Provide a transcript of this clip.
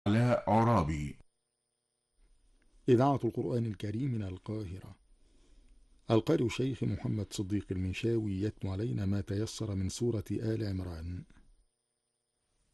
علاء عرابي. إذاعة القرآن الكريم من القاهرة. القارئ الشيخ محمد صديق المنشاوي يتلو علينا ما تيسر من سورة آل عمران.